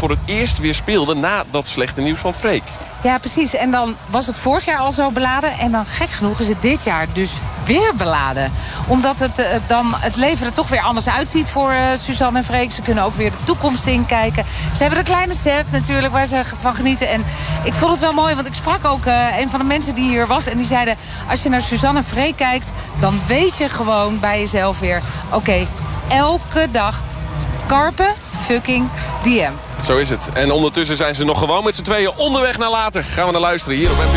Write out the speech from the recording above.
voor het eerst weer speelde na dat slechte nieuws van Freek. Ja, precies. En dan was het vorig jaar al zo beladen. En dan gek genoeg is het dit jaar dus weer beladen. Omdat het leven er toch weer anders uitziet voor Suzanne en Freek. Ze kunnen ook weer de toekomst inkijken. Ze hebben de kleine Sef natuurlijk, waar ze van genieten. En ik vond het wel mooi, want ik sprak ook een van de mensen die hier was. En die zeiden, als je naar Suzanne en Freek kijkt, dan weet je gewoon bij jezelf weer, oké, elke dag Carpe fucking diem. Zo is het. En ondertussen zijn ze nog gewoon met z'n tweeën onderweg naar later. Gaan we naar luisteren hier op NPO.